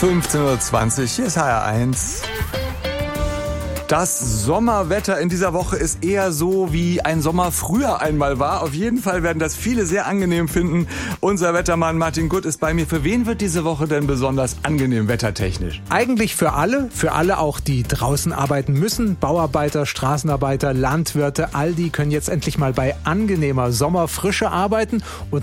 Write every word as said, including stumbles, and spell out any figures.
fünfzehn Uhr zwanzig, hier ist H R eins. Das Sommerwetter in dieser Woche ist eher so, wie ein Sommer früher einmal war. Auf jeden Fall werden das viele sehr angenehm finden. Unser Wettermann Martin Gutt ist bei mir. Für wen wird diese Woche denn besonders angenehm wettertechnisch? Eigentlich für alle, für alle auch, die draußen arbeiten müssen. Bauarbeiter, Straßenarbeiter, Landwirte, all die können jetzt endlich mal bei angenehmer Sommerfrische arbeiten und